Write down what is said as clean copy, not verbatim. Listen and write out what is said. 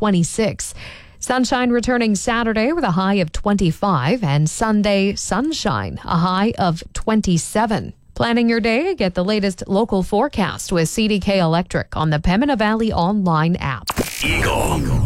26. Sunshine returning Saturday with a high of 25, and Sunday, sunshine, a high of 27. Planning your day, get the latest local forecast with CDK Electric on the Pembina Valley online app. Eagle.